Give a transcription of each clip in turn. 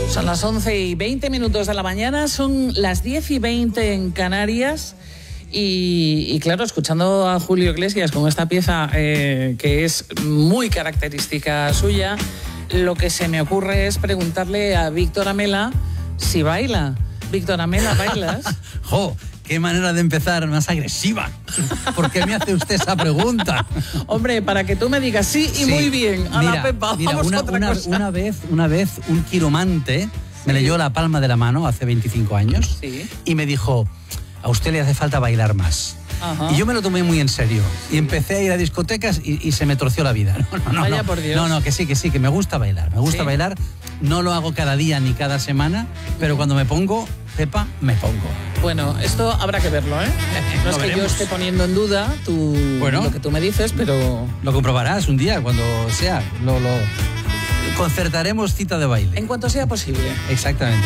Son las 11:20 de la mañana, son las 10:20 en Canarias. Y claro, escuchando a Julio Iglesias con esta pieza que es muy característica suya, lo que se me ocurre es preguntarle a Víctor Amela si baila. Víctor Amela, ¿bailas? ¡Jo! ¡Qué manera de empezar más agresiva! ¿Por qué me hace usted esa pregunta? Hombre, para que tú me digas sí y muy bien. A la Pepa, vamos a otra cosa. Una vez un quiromante me leyó la palma de la mano hace 25 años y me dijo, a usted le hace falta bailar más. Ajá. Y yo me lo tomé muy en serio. Y empecé a ir a discotecas y se me torció la vida. Vaya por Dios. No, que sí, que me gusta bailar. Me gusta bailar. No lo hago cada día ni cada semana, pero cuando me pongo, Pepa, me pongo. Bueno, esto habrá que verlo, ¿eh? No es que yo esté poniendo en duda lo que tú me dices, pero... Lo comprobarás un día, cuando sea. Lo concertaremos cita de baile. En cuanto sea posible. Exactamente.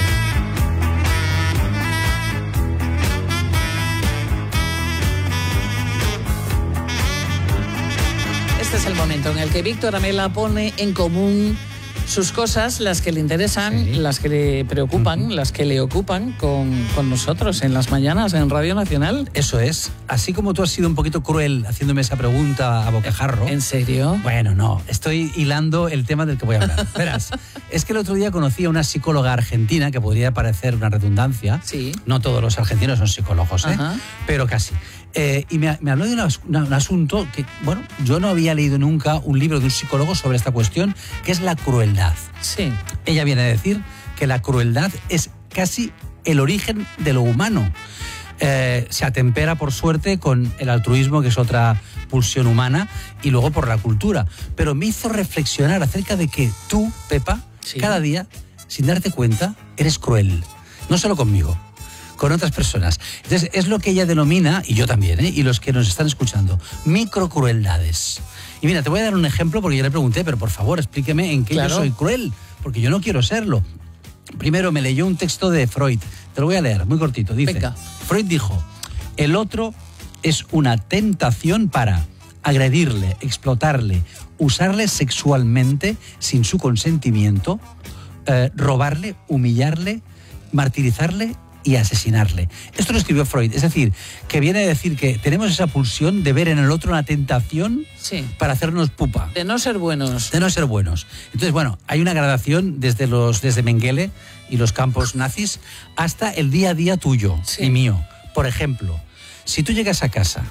Este es el momento en el que Víctor Amela pone en común sus cosas, las que le interesan, las que le preocupan, las que le ocupan con nosotros en las mañanas en Radio Nacional. Eso es. Así como tú has sido un poquito cruel haciéndome esa pregunta a bocajarro. ¿En serio? Bueno, no. Estoy hilando el tema del que voy a hablar. Verás, es que el otro día conocí a una psicóloga argentina, que podría parecer una redundancia. Sí. No todos los argentinos son psicólogos, pero casi. Y me habló de un asunto que, bueno, yo no había leído nunca un libro de un psicólogo sobre esta cuestión, que es la crueldad. Sí. Ella viene a decir que la crueldad es casi el origen de lo humano. Se atempera, por suerte, con el altruismo, que es otra pulsión humana, y luego por la cultura. Pero me hizo reflexionar acerca de que tú, Pepa, cada día, sin darte cuenta, eres cruel. No solo conmigo, con otras personas. Entonces, es lo que ella denomina, y yo también, y los que nos están escuchando, microcrueldades. Y mira, te voy a dar un ejemplo porque yo le pregunté, pero por favor, explíqueme en qué yo soy cruel, porque yo no quiero serlo. Primero me leyó un texto de Freud, te lo voy a leer, muy cortito. Dice, Freud dijo, el otro es una tentación para agredirle, explotarle, usarle sexualmente sin su consentimiento, robarle, humillarle, martirizarle y asesinarle. Esto lo escribió Freud, es decir, que viene a decir que tenemos esa pulsión de ver en el otro una tentación para hacernos pupa. De no ser buenos. De no ser buenos. Entonces, bueno, hay una gradación desde Mengele y los campos nazis hasta el día a día tuyo y mío. Por ejemplo, si tú llegas a casa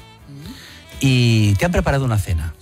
y te han preparado una cena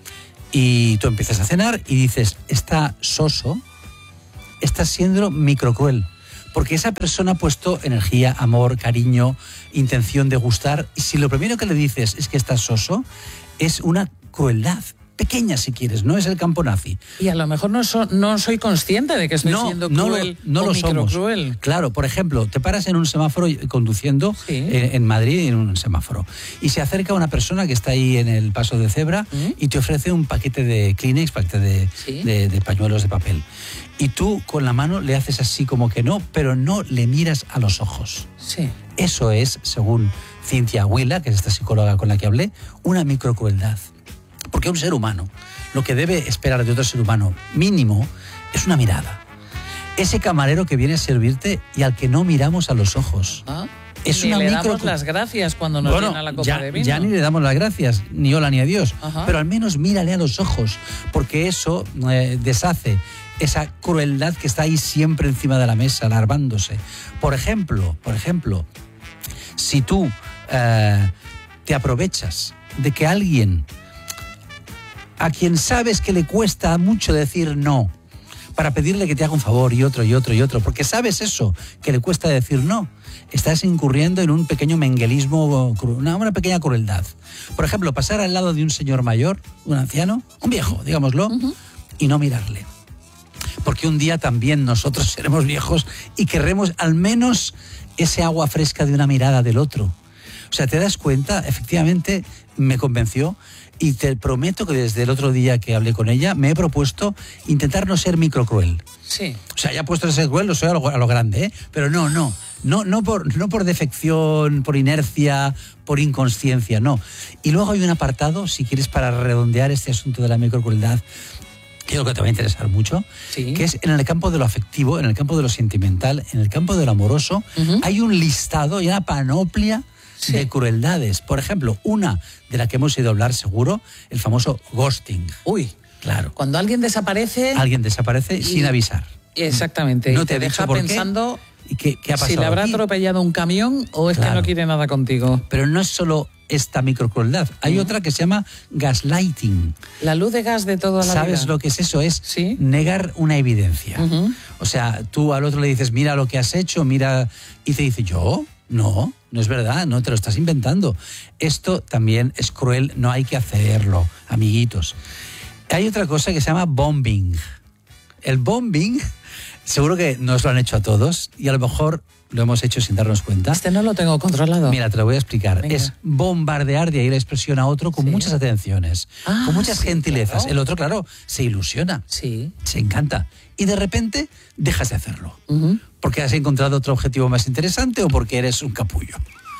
y tú empiezas a cenar y dices, está soso, estás siendo microcruel. Porque esa persona ha puesto energía, amor, cariño, intención de gustar. Y si lo primero que le dices es que estás soso, es una crueldad. Pequeña, si quieres, no es el campo nazi. Y a lo mejor no soy consciente de que estoy siendo cruel no lo somos. Claro, por ejemplo, te paras en un semáforo conduciendo en Madrid, en un semáforo, y se acerca una persona que está ahí en el paso de cebra y te ofrece un paquete de Kleenex, paquete de pañuelos de papel. Y tú con la mano le haces así como que no, pero no le miras a los ojos. Sí. Eso es, según Cynthia Huila, que es esta psicóloga con la que hablé, una microcrueldad. Porque un ser humano, lo que debe esperar de otro ser humano mínimo es una mirada. Ese camarero que viene a servirte y al que no miramos a los ojos. Es ni le damos las gracias cuando nos llena la copa de vino. Ya ni le damos las gracias, ni hola ni adiós. Pero al menos mírale a los ojos, porque eso deshace esa crueldad que está ahí siempre encima de la mesa, alarmándose. Por ejemplo, si tú te aprovechas de que alguien a quien sabes que le cuesta mucho decir no, para pedirle que te haga un favor y otro, porque sabes eso, que le cuesta decir no, estás incurriendo en un pequeño menguelismo, una pequeña crueldad. Por ejemplo, pasar al lado de un señor mayor, un anciano, un viejo, digámoslo, y no mirarle. Porque un día también nosotros seremos viejos y querremos al menos ese agua fresca de una mirada del otro. O sea, ¿te das cuenta? Efectivamente, me convenció. Y te prometo que desde el otro día que hablé con ella me he propuesto intentar no ser microcruel. Sí. O sea, ya puesto a ser cruel, lo soy a lo grande, ¿eh? Pero no por defección, por inercia, por inconsciencia, no. Y luego hay un apartado, si quieres, para redondear este asunto de la microcrueldad, que yo creo que te va a interesar mucho, Sí. que es en el campo de lo afectivo, en el campo de lo sentimental, en el campo de lo amoroso, hay un listado y una panoplia de crueldades. Por ejemplo, una de la que hemos ido a hablar seguro, el famoso ghosting. Uy, Claro. cuando alguien desaparece... Alguien desaparece sin avisar. Exactamente. No y te te he dicho deja por qué pensando y qué ha pasado si le habrá aquí. atropellado un camión o es que Claro. no quiere nada contigo. Pero no es solo esta microcrueldad. Hay otra que se llama gaslighting. La luz de gas de toda la vida. ¿Sabes lo que es eso? Es Sí. negar una evidencia. O sea, tú al otro le dices, mira lo que has hecho, mira... Y te dice, ¿yo? No es verdad, no, te lo estás inventando. Esto también es cruel, no hay que hacerlo, amiguitos. Hay otra cosa que se llama bombing. El bombing, seguro que nos lo han hecho a todos y a lo mejor lo hemos hecho sin darnos cuenta. Este no lo tengo controlado. Mira, te lo voy a explicar. Venga. Es bombardear de ahí la expresión a otro con Sí. muchas atenciones, Ah, con muchas sí, gentilezas. claro. El otro, claro, se ilusiona, Sí. se encanta. Y de repente dejas de hacerlo. Porque has encontrado otro objetivo más interesante o porque eres un capullo.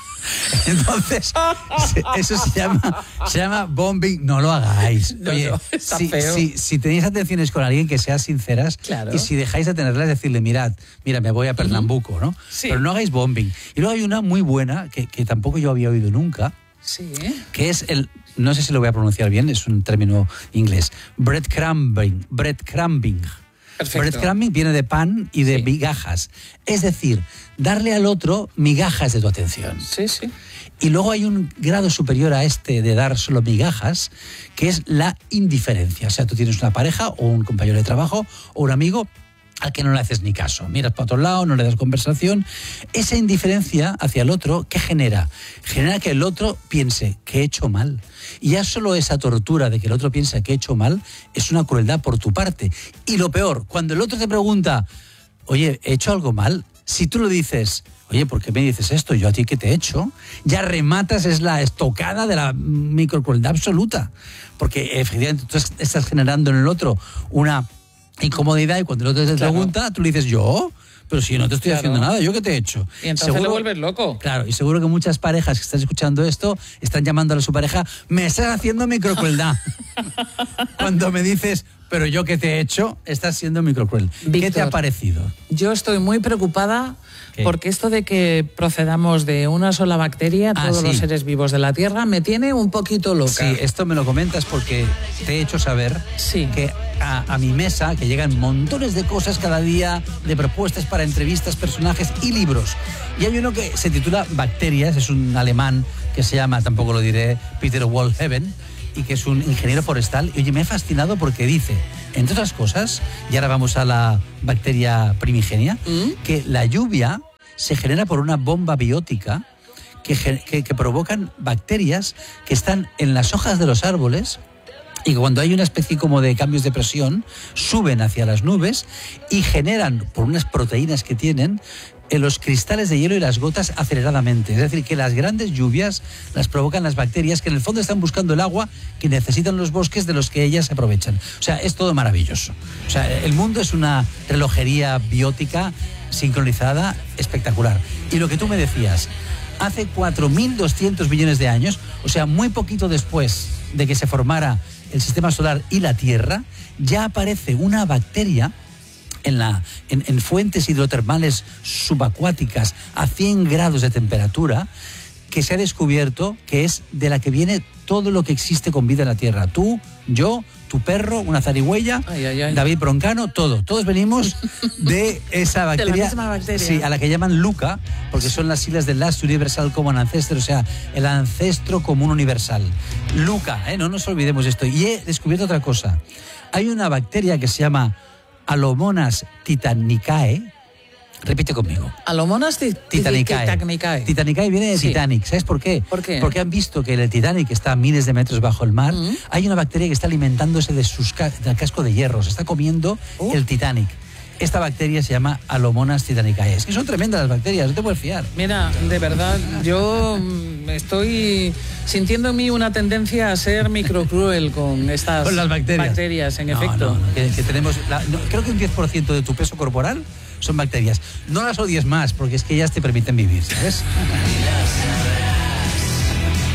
Entonces, eso se llama bombing. No lo hagáis. No, Oye, no, está feo. si tenéis atenciones con alguien, que sean sinceras. Claro. Y si dejáis de tenerlas, decirle, mira, me voy a Pernambuco, ¿no? Sí. Pero no hagáis bombing. Y luego hay una muy buena, que tampoco yo había oído nunca, Sí. que es no sé si lo voy a pronunciar bien, es un término inglés, breadcrumbing. Breadcrumbing. Perfecto. Breadcrumbing viene de pan y de Sí. migajas. Es decir, darle al otro migajas de tu atención. Sí, sí. Y luego hay un grado superior a este de dar solo migajas, que es la indiferencia. O sea, tú tienes una pareja o un compañero de trabajo o un amigo al que no le haces ni caso. Miras para otro lado, no le das conversación. Esa indiferencia hacia el otro, ¿qué genera? Genera que el otro piense que he hecho mal. Y ya solo esa tortura de que el otro piensa que he hecho mal es una crueldad por tu parte. Y lo peor, cuando el otro te pregunta, oye, ¿he hecho algo mal? Si tú lo dices, oye, ¿por qué me dices esto? ¿Yo a ti qué te he hecho? Ya rematas, es la estocada de la microcrueldad absoluta. Porque efectivamente tú estás generando en el otro una incomodidad y cuando el otro te pregunta, tú le dices, ¿yo? Pero si yo no te estoy haciendo nada, ¿yo qué te he hecho? Y entonces le vuelves loco. Claro, y seguro que muchas parejas que están escuchando esto están llamando a su pareja, me estás haciendo microcrueldad. Cuando me dices, pero yo qué te he hecho, estás siendo microcruel. ¿Qué te Víctor, ha parecido? Yo estoy muy preocupada ¿Qué? porque esto de que procedamos de una sola bacteria, Ah, todos sí. los seres vivos de la Tierra, me tiene un poquito loca. Sí, esto me lo comentas porque te he hecho saber Sí. que a mi mesa, que llegan montones de cosas cada día, de propuestas para entrevistas, personajes y libros. Y hay uno que se titula Bacterias, es un alemán que se llama, tampoco lo diré, Peter Wohlheven, y que es un ingeniero forestal. Y oye, me ha fascinado porque dice, entre otras cosas, y ahora vamos a la bacteria primigenia, que la lluvia se genera por una bomba biótica que provocan bacterias que están en las hojas de los árboles y que cuando hay una especie como de cambios de presión suben hacia las nubes y generan, por unas proteínas que tienen, en los cristales de hielo y las gotas aceleradamente. Es decir, que las grandes lluvias las provocan las bacterias que en el fondo están buscando el agua que necesitan los bosques de los que ellas se aprovechan. O sea, es todo maravilloso. O sea, el mundo es una relojería biótica sincronizada espectacular. Y lo que tú me decías, hace 4.200 millones de años, o sea, muy poquito después de que se formara el sistema solar y la Tierra, ya aparece una bacteria en fuentes hidrotermales subacuáticas a 100 grados de temperatura, que se ha descubierto que es de la que viene todo lo que existe con vida en la Tierra. Tú, yo, tu perro, una zarigüeya, Ay, ay, ay. David Broncano, todos venimos de esa bacteria, De la misma bacteria. Sí, a la que llaman LUCA, porque son las siglas del Last Universal Common Ancestor, o sea, el ancestro común universal. LUCA, no nos olvidemos de esto. Y he descubierto otra cosa. Hay una bacteria que se llama Alomonas titanicae. Repite conmigo. Alomonas Titanicae. Titanicae viene de Sí. Titanic. ¿Sabes por qué? ¿Por qué? Porque han visto que el Titanic está a miles de metros bajo el mar. Hay una bacteria que está alimentándose de del casco de hierro. Se está comiendo el Titanic. Esta bacteria se llama Alomonas titanicae. Es que son tremendas las bacterias, no te puedes fiar. Mira, de verdad, yo estoy sintiendo en mí una tendencia a ser microcruel con estas Con las bacterias. en No, efecto. no, que tenemos creo que un 10% de tu peso corporal son bacterias. No las odies más, porque es que ellas te permiten vivir, ¿sabes?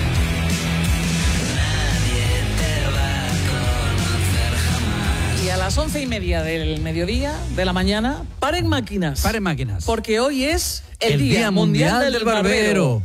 Y a las las 11:30 del mediodía, de la mañana, paren máquinas. Paren máquinas. Porque hoy es el Día Mundial del Barbero.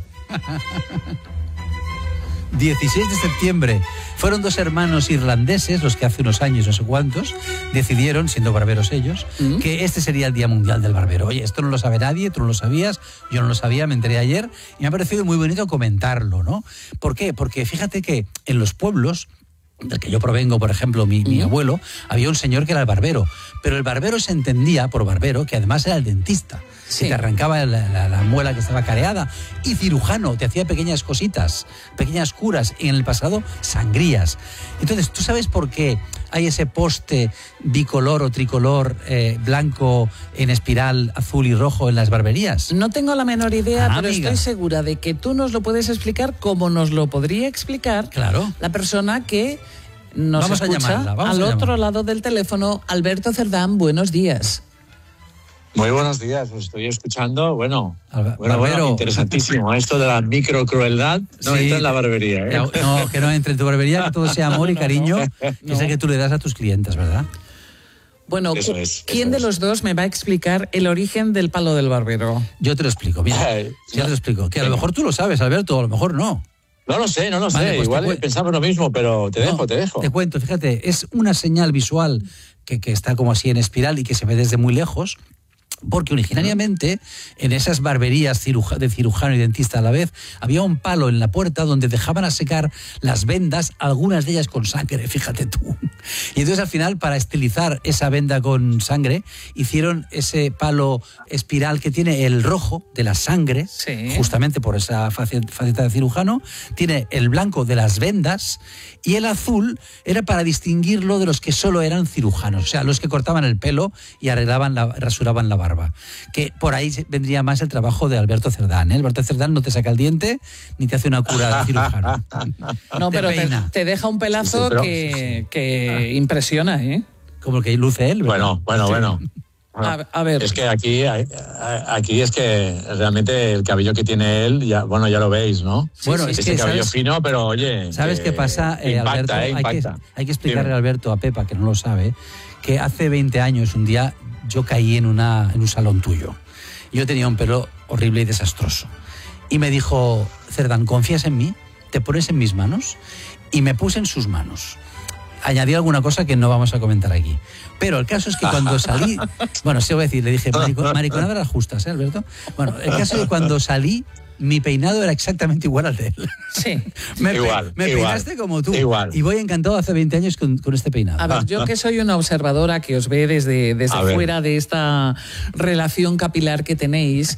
16 de septiembre. Fueron dos hermanos irlandeses, los que hace unos años, no sé cuántos, decidieron, siendo barberos ellos, que este sería el Día Mundial del Barbero. Oye, esto no lo sabe nadie, tú no lo sabías, yo no lo sabía, me enteré ayer, y me ha parecido muy bonito comentarlo, ¿no? ¿Por qué? Porque fíjate que en los pueblos del que yo provengo, por ejemplo, mi abuelo, había un señor que era el barbero, pero el barbero se entendía por barbero que además era el dentista, que te arrancaba la muela que estaba careada, y cirujano, te hacía pequeñas cositas, pequeñas curas, y en el pasado sangrías. Entonces, ¿tú sabes por qué hay ese poste bicolor o tricolor blanco en espiral azul y rojo en las barberías? No tengo la menor idea, pero amiga, estoy segura de que tú nos lo puedes explicar como nos lo podría explicar la persona que nos escucha al otro lado del teléfono. Alberto Cerdán, buenos días. Muy buenos días, os estoy escuchando. Bueno, Barbero. Interesantísimo. Esto de la microcrueldad no entra en la barbería, ¿eh? No, que no entre en tu barbería, que todo sea amor y cariño, que es el que tú le das a tus clientes, ¿verdad? Bueno, ¿quién de los dos me va a explicar el origen del palo del barbero? Yo te lo explico, mira. Yo te lo explico. Que a lo mejor tú lo sabes, Alberto, a lo mejor no. No lo sé. Pues igual pensamos lo mismo, pero te dejo. Te cuento, fíjate, es una señal visual que está como así en espiral y que se ve desde muy lejos. Porque originariamente en esas barberías de cirujano y dentista a la vez había un palo en la puerta donde dejaban a secar las vendas, algunas de ellas con sangre, fíjate tú. Y entonces al final, para estilizar esa venda con sangre, hicieron ese palo espiral que tiene el rojo de la sangre, justamente por esa faceta de cirujano, tiene el blanco de las vendas y el azul era para distinguirlo de los que solo eran cirujanos, o sea, los que cortaban el pelo y rasuraban la barba. Que por ahí vendría más el trabajo de Alberto Cerdán, ¿eh? Alberto Cerdán no te saca el diente ni te hace una cura de cirujano. No, pero te deja un pelazo que impresiona, ¿eh? Como el que luce él, ¿verdad? Bueno. A ver. Es que aquí es que realmente el cabello que tiene él, ya lo veis, ¿no? Bueno, es que cabello fino, pero oye... ¿Sabes qué pasa, Alberto? Hay que explicarle a Alberto, a Pepa, que no lo sabe, que hace 20 años, un día, yo caí en un salón tuyo. Yo tenía un pelo horrible y desastroso. Y me dijo, Cerdán, ¿confías en mí? ¿Te pones en mis manos? Y me puse en sus manos. Añadí alguna cosa que no vamos a comentar aquí. Pero el caso es que cuando salí... Bueno, se voy a decir, le dije, mariconada las justas, ¿eh, Alberto? Bueno, el caso es que cuando salí, mi peinado era exactamente igual al de él. Sí. Me peinaste como tú. Igual. Y voy encantado hace 20 años con este peinado. A ver, yo que soy una observadora que os ve desde fuera de esta relación capilar que tenéis,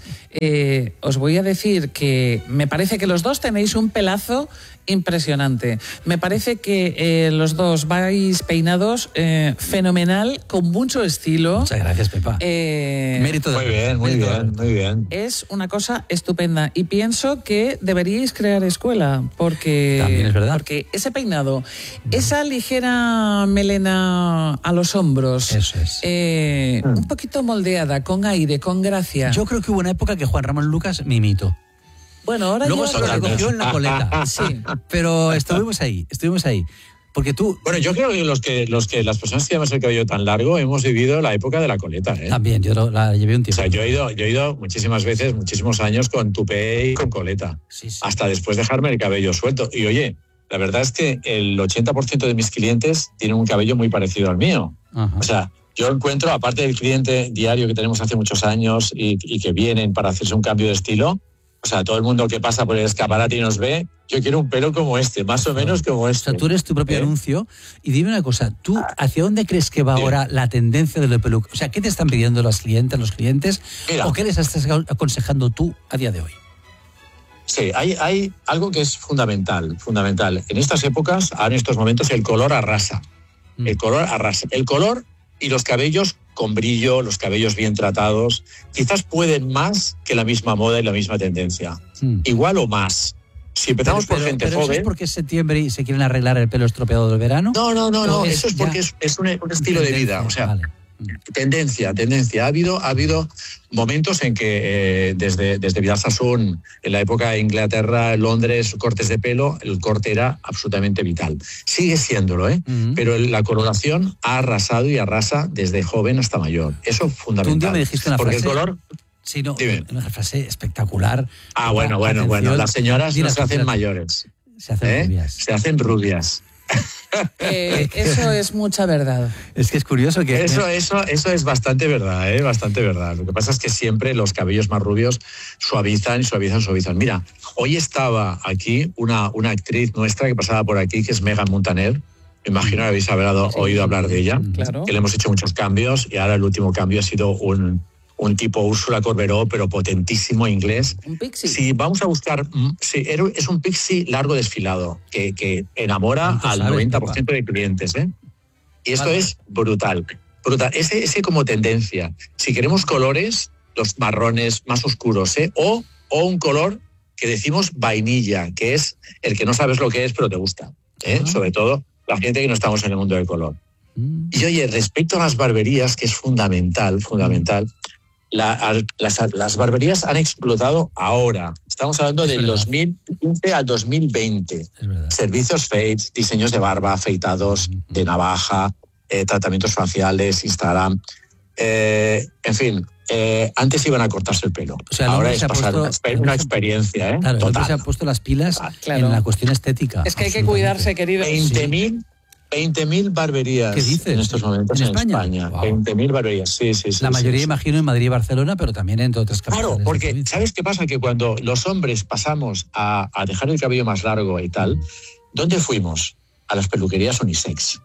os voy a decir que me parece que los dos tenéis un pelazo impresionante. Me parece que los dos vais peinados fenomenal, con mucho estilo. Muchas gracias, Pepa. Mérito de... Muy bien. Es una cosa estupenda y pienso que deberíais crear escuela porque... También es verdad. Porque ese peinado, esa ligera melena a los hombros, eso es. Un poquito moldeada, con aire, con gracia. Yo creo que hubo una época que Juan Ramón Lucas me imitó. Bueno, ahora luego se lo recogió en la coleta. Sí, pero estuvimos ahí. Porque tú... Bueno, yo creo que las personas que llevamos el cabello tan largo hemos vivido la época de la coleta, ¿eh? También, yo la llevé un tiempo. O sea, yo he ido muchísimas veces, muchísimos años con tupé y con coleta. Sí. Hasta después dejarme el cabello suelto. Y oye, la verdad es que el 80% de mis clientes tienen un cabello muy parecido al mío. Ajá. O sea, yo encuentro, aparte del cliente diario que tenemos hace muchos años y que vienen para hacerse un cambio de estilo, o sea, todo el mundo que pasa por el escaparate y nos ve, yo quiero un pelo como este, más o menos como este. O sea, tú eres tu propio anuncio. Y dime una cosa, ¿tú hacia dónde crees que va ahora la tendencia de la peluca? O sea, ¿qué te están pidiendo los clientes? Mira, ¿o qué les estás aconsejando tú a día de hoy? Sí, hay algo que es fundamental. En estas épocas, en estos momentos, el color arrasa. El color arrasa. El color y los cabellos con brillo, los cabellos bien tratados, quizás pueden más que la misma moda y la misma tendencia. Igual o más. Si empezamos por gente joven... ¿Eso es porque es septiembre y se quieren arreglar el pelo estropeado del verano? No. Eso es porque es un estilo de vida. O sea, Tendencia. Ha habido momentos en que desde Vidal Sassoon, en la época de Inglaterra, Londres, cortes de pelo, el corte era absolutamente vital. Sigue siéndolo, pero la coloración ha arrasado y arrasa desde joven hasta mayor. Eso es fundamental. Tú un día me dijiste una frase... Porque el color... Sí, no, una frase espectacular. Bueno. Las señoras no se hacen mayores. Se hacen rubias. Se hacen rubias. Eso es mucha verdad. Es que es curioso que... Eso es bastante verdad, bastante verdad. Lo que pasa es que siempre los cabellos más rubios suavizan. Mira, hoy estaba aquí una actriz nuestra que pasaba por aquí, que es Megan Montaner. Me imagino que habéis oído hablar de ella. Claro. Que le hemos hecho muchos cambios y ahora el último cambio ha sido un tipo Úrsula Corberó, pero potentísimo, inglés. Un pixie. Si vamos a buscar... Sí, es un pixie largo desfilado que enamora al 90% de clientes. Y esto es brutal. Ese como tendencia. Si queremos colores, los marrones más oscuros, o un color que decimos vainilla, que es el que no sabes lo que es, pero te gusta. Sobre todo la gente que no estamos en el mundo del color. Y oye, respecto a las barberías, que es fundamental, las barberías han explotado ahora. Estamos hablando del 2015 al 2020. Servicios fades, diseños de barba, afeitados, de navaja, tratamientos faciales, Instagram. En fin, antes iban a cortarse el pelo. O sea, ahora es pasar una experiencia. Claro, el hombre total. se ha puesto las pilas en la cuestión estética. Es que hay que cuidarse, querido. 20.000 barberías. ¿Qué dices? En estos momentos en España. Wow. 20.000 barberías, sí. La mayoría, imagino, en Madrid y Barcelona, pero también en otras capitales. Claro, porque ¿sabes qué pasa? Que cuando los hombres pasamos a dejar el cabello más largo y tal, ¿dónde fuimos? A las peluquerías unisex.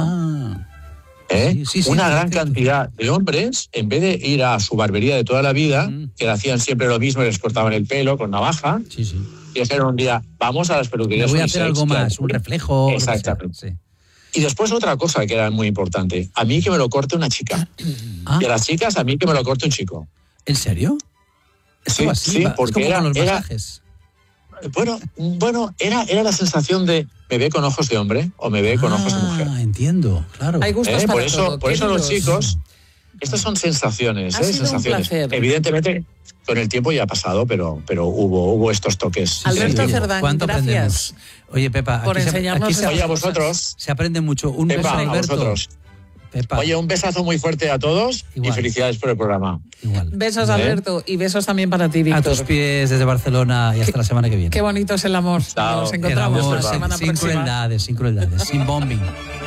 Una gran cantidad de hombres, en vez de ir a su barbería de toda la vida, que le hacían siempre lo mismo y les cortaban el pelo con navaja, y dijeron un día, vamos a las peluquerías unisex. Voy a hacer algo más, un reflejo. Exactamente. Y después otra cosa que era muy importante. A mí que me lo corte una chica. Y a las chicas, a mí que me lo corte un chico. ¿En serio? Sí, porque era los masajes. Bueno, era la sensación de me ve con ojos de hombre o me ve con ojos de mujer. Entiendo, claro. Hay gustos para todo. Por eso los chicos, estas son sensaciones. Ha sido un placer. Evidentemente, con el tiempo ya ha pasado, pero hubo estos toques. Alberto Cerdán, gracias. Oye, Pepa, por enseñarnos. Oye, a vosotros. Se aprende mucho. Un beso, Alberto. A vosotros. Pepa. Oye, un besazo muy fuerte a todos. Igual. Y felicidades por el programa. Igual. Besos, Alberto, y besos también para ti, Víctor. A tus pies desde Barcelona y hasta la semana que viene. Qué bonito es el amor. Chao. Nos encontramos la semana próxima. Sin crueldades, sin bombing.